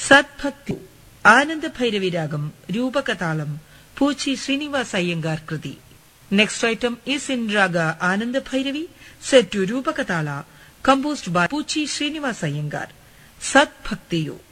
സദ്ഭക്തി ആനന്ദഭൈരവി രാഗം രൂപകതാളം പൂച്ചി ശ്രീനിവാസ് അയ്യങ്കാർ കൃതി. Next item is in raga Anandabhairavi set to രൂപകതാള composed by പൂച്ചി Srinivas Iyengar. സദ്ഭക്തിയു